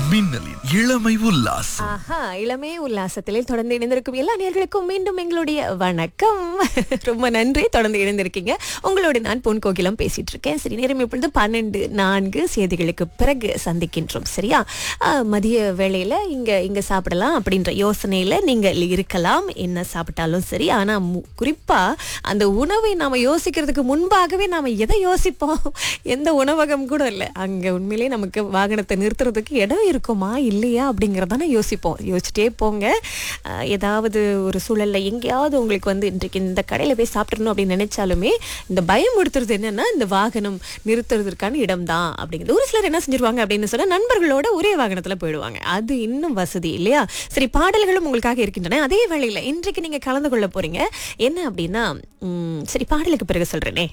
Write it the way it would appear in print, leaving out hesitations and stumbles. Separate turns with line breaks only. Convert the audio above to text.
மின்னலின் இளமை உல்லாசம்.
ஆஹா, இளமே உல்லாசத்தில் தொடர்ந்து இணைந்திருக்கும் எல்லா நேயர்களுக்கும் மீண்டும் எங்களுடைய வணக்கம். ரொம்ப நன்றி, தொடர்ந்து இணைந்திருக்கீங்க. உங்களோட நான் பொன் கோகிலம் பேசிட்டு இருக்கேன். சரி, நேரம் இப்பொழுது 12:04 செய்திகளுக்கு பிறகு சந்திக்கின்றோம். சரியா? மதிய வேளையில இங்க சாப்பிடலாம் அப்படின்ற யோசனையில நீங்க இருக்கலாம். என்ன சாப்பிட்டாலும் சரி, ஆனா குறிப்பா அந்த உணவை நாம யோசிக்கிறதுக்கு முன்பாகவே நாம எதை யோசிப்போம்? எந்த உணவகம் கூட இல்லை, அங்க உண்மையிலேயே நமக்கு வாகனத்தை நிறுத்துறதுக்கு இடம் இருக்குமா இல்லையா அப்படிங்கறதான யோசிப்போம். யோசிச்சுட்டே போங்க. ஏதாவது ஒரு சூழல்ல எங்கேயாவது உங்களுக்கு இன்றைக்கு இந்த கடையில போய் சாப்பிடணும் அப்படின்னு நினைச்சாலுமே இந்த பயம் கொடுத்துறது என்னன்னா, இந்த வாகனம் நிறுத்துறதுக்கான இடம் தான் அப்படிங்கிறது. ஒரு சிலர் என்ன செஞ்சிருவாங்க அப்படின்னு சொன்னா, நண்பர்களோட ஒரே வாகனத்துல போயிடுவாங்க. அது இன்னும் வசதி இல்லையா? சரி, பாடல்களும் உங்களுக்காக இருக்கின்றன. அதே வேளையில இன்றைக்கு நீங்க கலந்து கொள்ள போறீங்க. என்ன அப்படின்னா, சரி, பாடலுக்கு பிறகு சொல்றேனே.